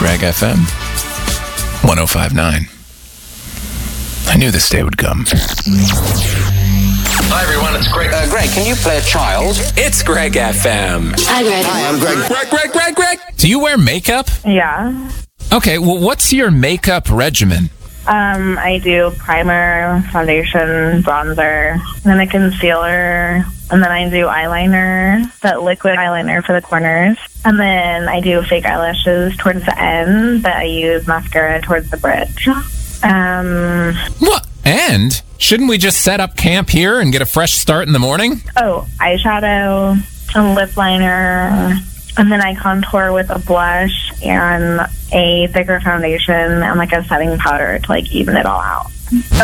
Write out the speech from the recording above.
Greg FM 105.9. I knew this day would come. Hi, everyone. It's Greg. Greg, can you play a child? It's Greg FM. Hi, Greg. Hi, I'm Greg. Greg. Do you wear makeup? Yeah. Okay, well, what's your makeup regimen? I do primer, foundation, bronzer, then a concealer, and then I do eyeliner, that liquid eyeliner for the corners. And then I do fake eyelashes towards the end, but I use mascara towards the bridge. What? And? Shouldn't we just set up camp here and get a fresh start in the morning? Oh, eyeshadow, a lip liner, and then I contour with a blush and a thicker foundation and like a setting powder to like even it all out.